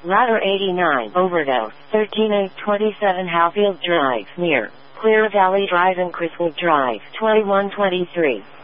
Ladder 89, overdose, 13827 Howfield Drive, near Clear Valley Drive and Crestwood Drive, 2123.